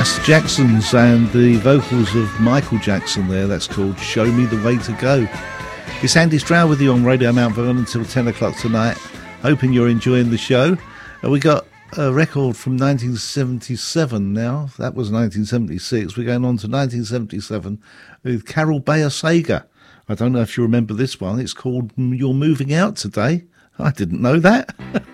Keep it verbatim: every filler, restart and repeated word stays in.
That's the Jacksons and the vocals of Michael Jackson there. That's called Show Me the Way to Go. It's Andy Stroud with you on Radio Mount Vernon until ten o'clock tonight. Hoping you're enjoying the show. Uh, we got a record from nineteen seventy-seven now. That was nineteen seventy-six. We're going on to nineteen seventy-seven with Carol Bayer Sager. I don't know if you remember this one. It's called You're Moving Out Today. I didn't know that.